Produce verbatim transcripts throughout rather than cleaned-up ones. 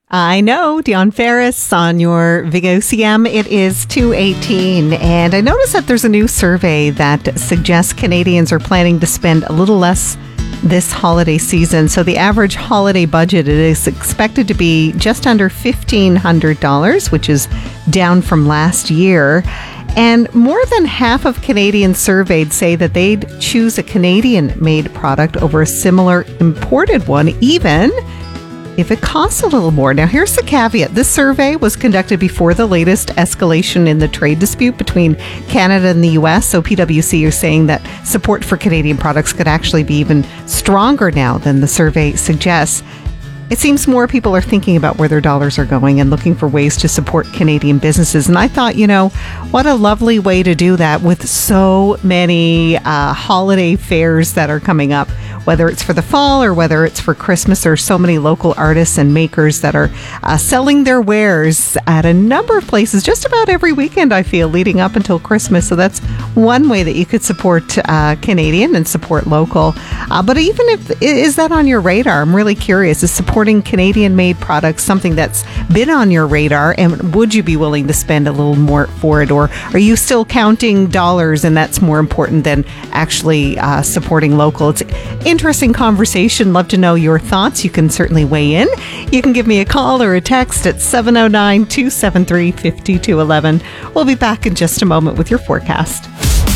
I know, Dion Ferris on your V O C M. It is two eighteen, and I noticed that there's a new survey that suggests Canadians are planning to spend a little less this holiday season. So the average holiday budget it is expected to be just under fifteen hundred dollars, which is down from last year. And more than half of Canadians surveyed say that they'd choose a Canadian-made product over a similar imported one, even if it costs a little more. Now, here's the caveat. This survey was conducted before the latest escalation in the trade dispute between Canada and the U S. So P W C are saying that support for Canadian products could actually be even stronger now than the survey suggests. It seems more people are thinking about where their dollars are going and looking for ways to support Canadian businesses. And I thought, you know, what a lovely way to do that with so many uh, holiday fairs that are coming up, whether it's for the fall or whether it's for Christmas. There are so many local artists and makers that are uh, selling their wares at a number of places just about every weekend, I feel, leading up until Christmas. So that's one way that you could support uh, Canadian and support local. Uh, but even if, is that on your radar? I'm really curious. Is support Supporting Canadian-made products something that's been on your radar, and would you be willing to spend a little more for it, or are you still counting dollars and that's more important than actually uh, supporting local? It's an interesting conversation. Love to know your thoughts. You can certainly weigh in. You can give me a call or a text at seven oh nine, two seven three, five two one one. We'll be back in just a moment with your forecast.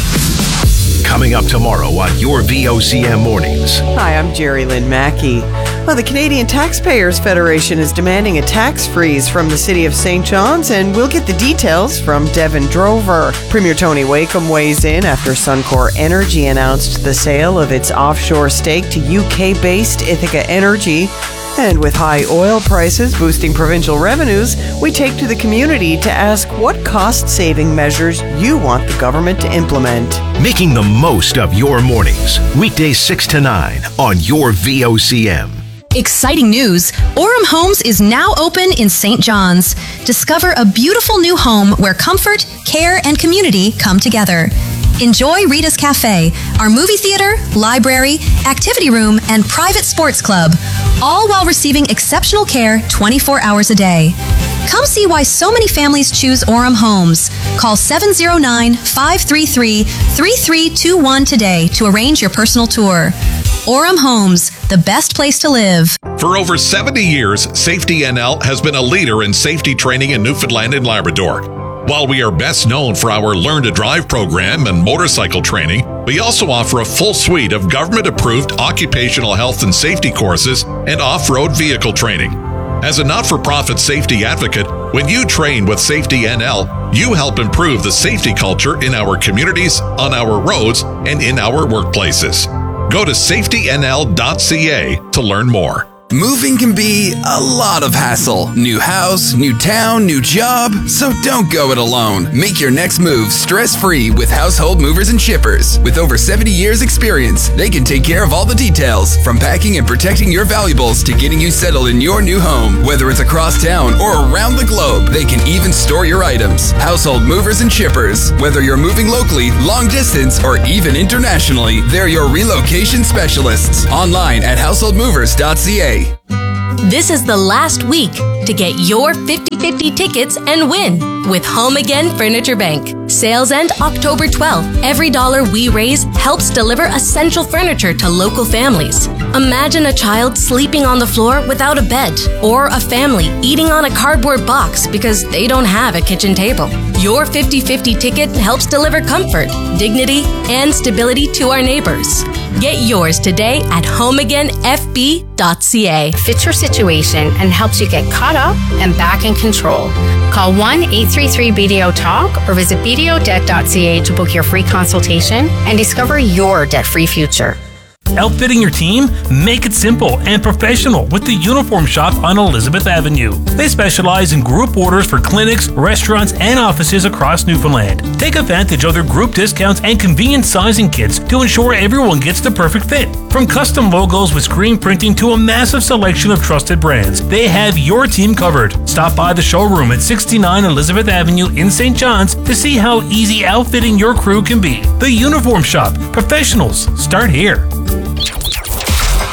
Coming up tomorrow on your V O C M Mornings. Hi, I'm Jerry Lynn Mackey. Well, the Canadian Taxpayers Federation is demanding a tax freeze from the City of Saint John's, and we'll get the details from Devin Drover. Premier Tony Wakeham weighs in after Suncor Energy announced the sale of its offshore stake to U K-based Ithaca Energy. And with high oil prices boosting provincial revenues, we take to the community to ask what cost-saving measures you want the government to implement. Making the most of your mornings. Weekdays six to nine on your V O C M. Exciting news! Orem Homes is now open in Saint John's. Discover a beautiful new home where comfort, care, and community come together. Enjoy Rita's Cafe, our movie theater, library, activity room, and private sports club, all while receiving exceptional care twenty-four hours a day. Come see why so many families choose Orem Homes. Call seven oh nine, five three three, three three two one today to arrange your personal tour. Orem Homes, the best place to live. For over seventy years, Safety N L has been a leader in safety training in Newfoundland and Labrador. While we are best known for our Learn to Drive program and motorcycle training, we also offer a full suite of government-approved occupational health and safety courses and off-road vehicle training. As a not-for-profit safety advocate, when you train with Safety N L, you help improve the safety culture in our communities, on our roads, and in our workplaces. Go to safety n l dot c a to learn more. Moving can be a lot of hassle. New house, new town, new job. So don't go it alone. Make your next move stress-free with Household Movers and Shippers. With over seventy years experience, they can take care of all the details, from packing and protecting your valuables to getting you settled in your new home. Whether it's across town or around the globe, they can even store your items. Household Movers and Shippers. Whether you're moving locally, long distance, or even internationally, they're your relocation specialists. Online at household movers dot c a. This is the last week to get your fifty-fifty tickets and win with Home Again Furniture Bank. Sales end October twelfth. Every dollar we raise helps deliver essential furniture to local families. Imagine a child sleeping on the floor without a bed, or a family eating on a cardboard box because they don't have a kitchen table. Your fifty-fifty ticket helps deliver comfort, dignity, and stability to our neighbors. Get yours today at home again f b dot c a. Fits your situation and helps you get caught up and back in control. Call one eight three three B D O TALK or visit b d o debt dot c a to book your free consultation and discover your debt-free future. Outfitting your team? Make it simple and professional with the Uniform Shop on Elizabeth Avenue. They specialize in group orders for clinics, restaurants, and offices across Newfoundland. Take advantage of their group discounts and convenient sizing kits to ensure everyone gets the perfect fit. From custom logos with screen printing to a massive selection of trusted brands, they have your team covered. Stop by the showroom at sixty-nine Elizabeth Avenue in Saint John's to see how easy outfitting your crew can be. The Uniform Shop. Professionals start here.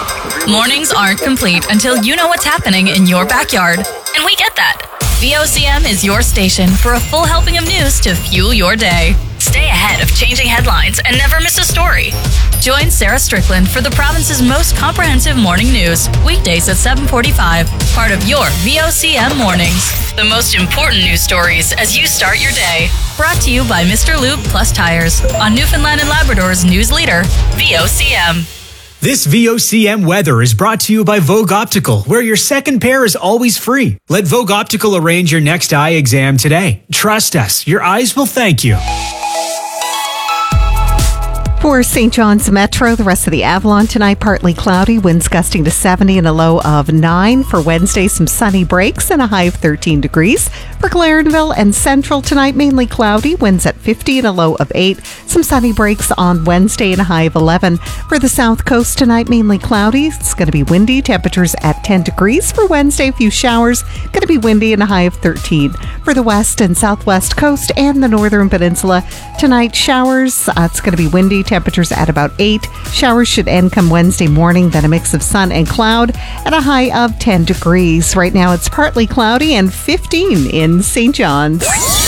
Mornings aren't complete until you know what's happening in your backyard. And we get that. V O C M is your station for a full helping of news to fuel your day. Stay ahead of changing headlines and never miss a story. Join Sarah Strickland for the province's most comprehensive morning news, weekdays at seven forty-five, part of your V O C M Mornings. The most important news stories as you start your day. Brought to you by Mister Lube Plus Tires on Newfoundland and Labrador's news leader, V O C M. This V O C M weather is brought to you by Vogue Optical, where your second pair is always free. Let Vogue Optical arrange your next eye exam today. Trust us, your eyes will thank you. For Saint John's Metro, the rest of the Avalon tonight, partly cloudy, winds gusting to seventy and a low of nine. For Wednesday, some sunny breaks and a high of thirteen degrees. For Clarenville and Central tonight, mainly cloudy, winds at fifty and a low of eight. Some sunny breaks on Wednesday and a high of eleven. For the South Coast tonight, mainly cloudy. It's going to be windy, temperatures at ten degrees. For Wednesday, a few showers, going to be windy and a high of thirteen. For the West and Southwest Coast and the Northern Peninsula, tonight showers. Uh, it's going to be windy, temperatures at about eight. Showers should end come Wednesday morning, then a mix of sun and cloud at a high of ten degrees. Right now it's partly cloudy and fifteen in Saint John's.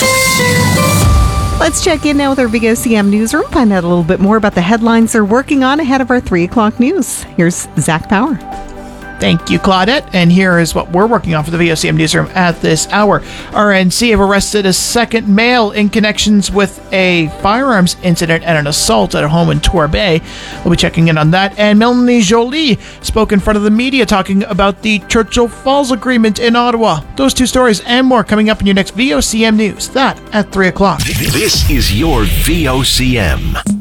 Let's check in now with our V O C M newsroom, find out a little bit more about the headlines they're working on ahead of our three o'clock news. Here's Zach Power. Thank you, Claudette. And here is what we're working on for the V O C M newsroom at this hour. R N C have arrested a second male in connections with a firearms incident and an assault at a home in Torbay. We'll be checking in on that. And Melanie Joly spoke in front of the media talking about the Churchill Falls Agreement in Ottawa. Those two stories and more coming up in your next V O C M news. That at three o'clock. This is your V O C M.